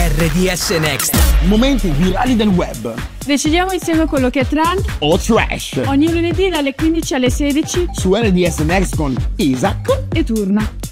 RDS Next. Momenti virali del web Decidiamo insieme quello che è trend o trash ogni lunedì dalle 15 alle 16 su RDS Next con Isaac e Turna.